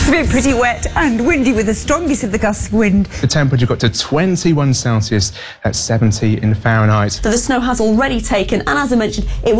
It's been pretty wet and windy with the strongest of the gusts of wind. The temperature got to 21 Celsius at 70 in Fahrenheit. So the snow has already taken, and as I mentioned, it